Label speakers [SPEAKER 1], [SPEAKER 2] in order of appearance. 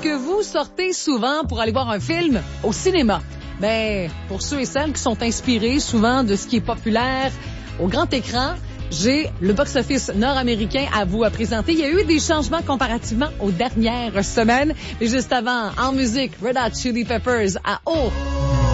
[SPEAKER 1] que vous sortez souvent pour aller voir un film au cinéma? Ben, pour ceux et celles qui sont inspirés souvent de ce qui est populaire au grand écran, j'ai le box-office nord-américain à vous présenter. Il y a eu des changements comparativement aux dernières semaines. Mais juste avant, en musique, Red Hot Chili Peppers à Oh!